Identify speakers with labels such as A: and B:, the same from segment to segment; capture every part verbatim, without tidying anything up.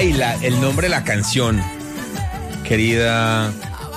A: Ay, la, el nombre de la canción. Querida,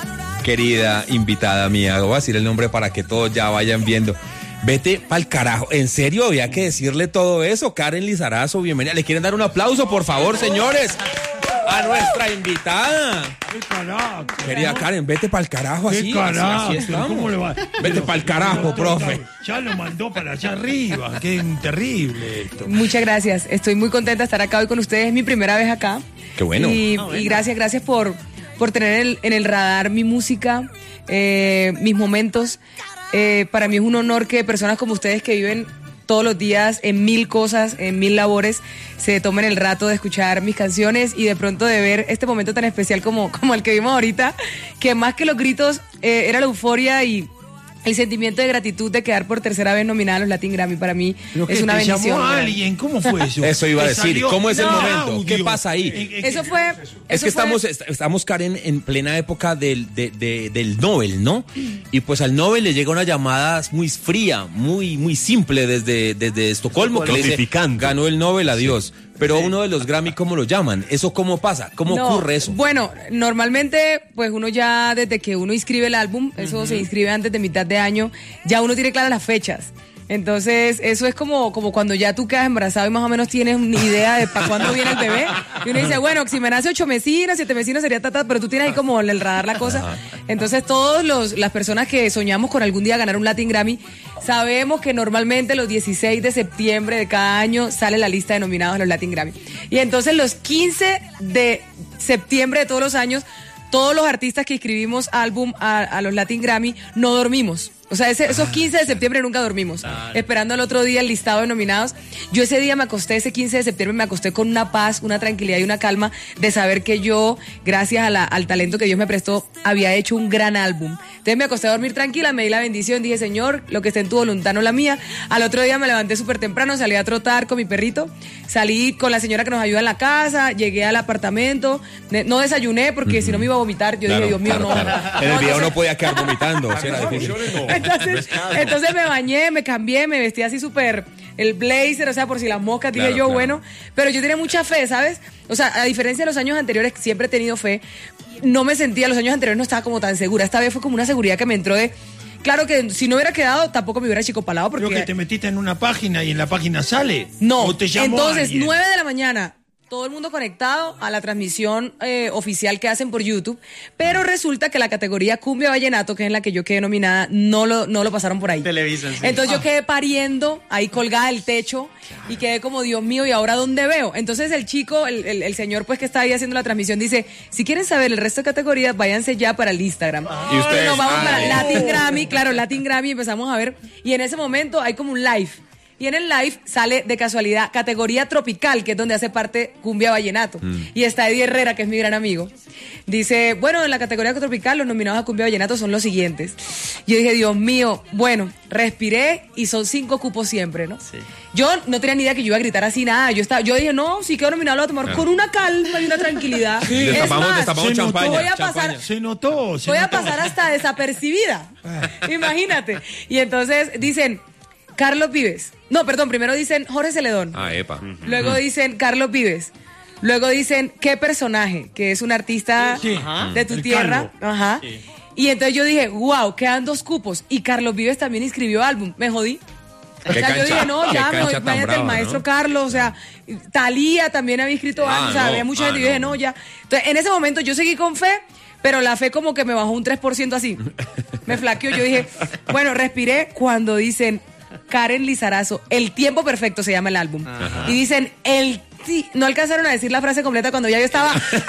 A: querida invitada mía, voy a decir el nombre para que todos ya vayan viendo. Vete pa'l carajo. ¿En serio había que decirle todo eso? Karen Lizarazo, bienvenida. ¿Le quieren dar un aplauso, por favor, señores? A nuestra invitada.
B: ¡Qué carajo!
A: Querida Karen, vete pa'l carajo así.
B: ¡Qué carajo!
A: Así estamos.
B: ¿Cómo le va?
A: Vete
B: Pero,
A: pa'l carajo,
B: pero,
A: profe.
B: Ya lo mandó para allá arriba. ¡Qué terrible esto!
C: Muchas gracias. Estoy muy contenta de estar acá hoy con ustedes. Es mi primera vez acá.
A: Qué bueno.
C: Y,
A: Ah, bueno.
C: y gracias, gracias por, por tener el, en el radar mi música, eh, mis momentos. Eh, para mí es un honor que personas como ustedes que viven todos los días en mil cosas, en mil labores, se tomen el rato de escuchar mis canciones y de pronto de ver este momento tan especial como, como el que vimos ahorita, que más que los gritos eh, era la euforia y el sentimiento de gratitud de quedar por tercera vez nominada a los Latin Grammy. Para mí
B: ¿Pero
C: es
B: qué,
C: una
B: te
C: bendición.
B: llamó a
C: ¿verdad?
B: alguien? ¿Cómo fue eso?
A: Eso iba a
B: ¿Te
A: decir.
B: salió?
A: ¿Cómo es el
B: No,
A: momento?
B: audio.
A: ¿Qué pasa ahí?
B: ¿En- en-
C: Eso fue...
A: Es
C: eso
A: que
C: fue-
A: estamos, est- estamos, Karen, en plena época del, de, de, del Nobel, ¿no? Y pues al Nobel le llega una llamada muy fría, muy, muy simple desde, desde Estocolmo, que le dice,
D: Notificante.
A: ganó el Nobel, adiós. Pero uno de los Grammy, ¿cómo lo llaman? ¿Eso cómo pasa? ¿Cómo
C: No,
A: ocurre eso?
C: Bueno, normalmente, pues uno ya desde que uno inscribe el álbum, eso uh-huh. se inscribe antes de mitad de año, ya uno tiene claras las fechas. Entonces, eso es como, como cuando ya tú quedas embarazado y más o menos tienes una idea de para cuándo viene el bebé. Y uno dice, bueno, si me nace ocho mesinos, siete mesinos sería tata, pero tú tienes ahí como el radar la cosa. Entonces, todos los, las personas que soñamos con algún día ganar un Latin Grammy, sabemos que normalmente los dieciséis de septiembre de cada año sale la lista de nominados a los Latin Grammy. Y entonces, los quince de septiembre de todos los años, todos los artistas que inscribimos álbum a, a los Latin Grammy no dormimos. O sea, ese, esos quince de septiembre nunca dormimos, claro. Esperando al otro día el listado de nominados. Yo ese día me acosté, ese quince de septiembre me acosté con una paz, una tranquilidad y una calma de saber que yo, gracias a la, al talento que Dios me prestó, había hecho un gran álbum. Entonces me acosté a dormir tranquila, me di la bendición, dije, Señor, lo que esté en tu voluntad no la mía. Al otro día me levanté súper temprano, salí a trotar con mi perrito, salí con la señora que nos ayuda en la casa, llegué al apartamento, no desayuné porque uh-huh. si no me iba a vomitar. Yo
A: claro,
C: dije, Dios mío,
A: claro,
C: no.
A: Claro. En el video no podía quedar vomitando, o sea, era difícil.
C: Entonces, entonces me bañé, me cambié, me vestí así súper, el blazer, o sea, por si las moscas, claro, dije yo, claro. Bueno, pero yo tenía mucha fe, ¿sabes? O sea, a diferencia de los años anteriores, siempre he tenido fe, no me sentía, los años anteriores no estaba como tan segura, esta vez fue como una seguridad que me entró de... Claro que si no hubiera quedado, tampoco me hubiera chicopalado porque...
B: Creo que te metiste en una página y en la página sale.
C: No,
B: ¿O te llamó
C: entonces,
B: alguien?
C: nueve de la mañana... Todo el mundo conectado a la transmisión eh, oficial que hacen por YouTube, pero resulta que la categoría Cumbia Vallenato, que es en la que yo quedé nominada, no lo, no lo pasaron por ahí.
D: Televisan, sí.
C: Entonces
D: ah.
C: yo quedé pariendo, ahí colgada del techo, y quedé como, Dios mío, ¿y ahora dónde veo? Entonces el chico, el, el, el señor pues que está ahí haciendo la transmisión, dice, si quieren saber el resto de categorías, váyanse ya para el Instagram.
A: Ah. ¿Y ustedes?
C: Nos vamos
A: ah,
C: para
A: no.
C: Latin Grammy, claro, Latin Grammy, empezamos a ver, y en ese momento hay como un live. Y en el live sale de casualidad categoría tropical, que es donde hace parte Cumbia Vallenato. Mm. Y está Eddie Herrera, que es mi gran amigo. Dice, bueno, en la categoría tropical los nominados a Cumbia Vallenato son los siguientes. Yo dije, Dios mío, bueno, respiré y son cinco cupos siempre, ¿no? Sí. Yo no tenía ni idea que yo iba a gritar así, nada. Yo estaba, yo dije, no, si quedo nominado lo voy a tomar ah. con una calma y una tranquilidad.
A: Sí.
C: Es
A: Destapamos,
C: más,
A: destapamos
C: se
A: champaña,
C: voy a
A: champaña.
C: pasar,
B: se notó. Se
C: voy
B: notó.
C: a pasar hasta desapercibida. Imagínate. Y entonces dicen... Carlos Vives. No, perdón, primero dicen Jorge Celedón.
A: Ah, epa.
C: Luego dicen Carlos Vives. Luego dicen qué personaje, que es un artista
B: sí,
C: de tu
B: el
C: tierra.
B: calvo.
C: Ajá.
D: Sí.
C: Y entonces yo dije, wow, quedan dos cupos. Y Carlos Vives también inscribió álbum. Me jodí. O sea,
A: cancha,
C: yo dije, no, ya, me voy, váyate el maestro, ¿no? Carlos, o sea, Talía también había escrito
A: ah,
C: algo, o sea,
A: no,
C: había mucha
A: ah,
C: gente. Y yo dije,
A: no.
C: no, ya. Entonces, en ese momento yo seguí con fe, pero la fe como que me bajó un tres por ciento así. Me flaqueó. Yo dije, bueno, respiré cuando dicen Karen Lizarazo, El Tiempo Perfecto se llama el álbum. Ajá. Y dicen, el ti... no alcanzaron a decir la frase completa cuando ya yo estaba...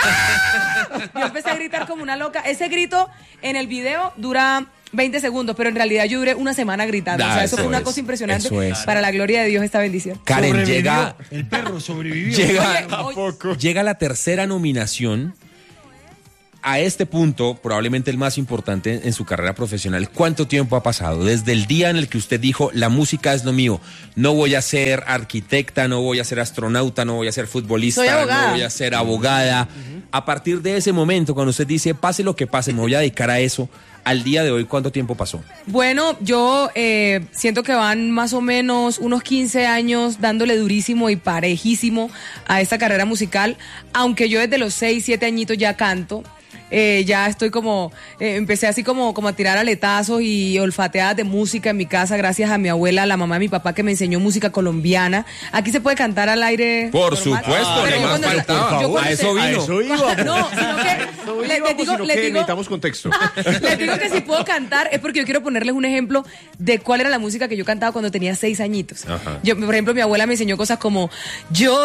C: Yo empecé a gritar como una loca. Ese grito en el video dura veinte segundos, pero en realidad yo duré una semana gritando. Da, o sea, eso, eso fue una es, cosa impresionante. Es. Para la gloria de Dios, esta bendición.
A: Karen,
B: sobrevivió,
A: llega...
B: El perro sobrevivió.
A: Llega,
C: oye, oye,
A: llega la tercera nominación. a este punto, probablemente el más importante en su carrera profesional, ¿cuánto tiempo ha pasado? Desde el día en el que usted dijo, la música es lo mío, no voy a ser arquitecta, no voy a ser astronauta, no voy a ser futbolista, no voy a ser abogada. Uh-huh. A partir de ese momento, cuando usted dice, pase lo que pase, me voy a dedicar a eso, al día de hoy, ¿cuánto tiempo pasó?
C: Bueno, yo eh, siento que van más o menos unos quince años dándole durísimo y parejísimo a esta carrera musical, aunque yo desde los seis, siete añitos ya canto. Eh, ya estoy como, eh, empecé así como, como a tirar aletazos y olfateadas de música en mi casa gracias a mi abuela, la mamá de mi papá que me enseñó música colombiana. Aquí se puede cantar al aire.
A: Por normal. Supuesto, ah,
C: pero
A: no más faltaba. Yo a eso vino.
B: A eso iba.
C: No, sino que
B: eso
C: le,
B: iba,
C: le digo,
B: sino
C: le
B: que
C: digo,
B: necesitamos contexto.
C: Les digo que si puedo cantar es porque yo quiero ponerles un ejemplo de cuál era la música que yo cantaba cuando tenía seis añitos. Ajá. Yo, por ejemplo, mi abuela me enseñó cosas como yo